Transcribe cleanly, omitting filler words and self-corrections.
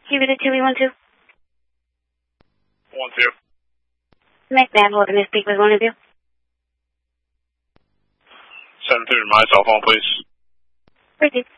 Give it a 212. 12. McNabb, holding to speak with one of you. Send through to my cell phone, please. Proceed.